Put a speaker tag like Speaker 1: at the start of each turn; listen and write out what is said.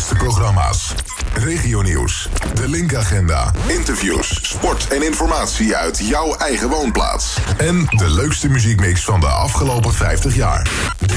Speaker 1: beste programma's. Regionieuws, de Linkagenda, interviews, sport en informatie uit jouw eigen woonplaats. En de leukste muziekmix van de afgelopen 50 jaar.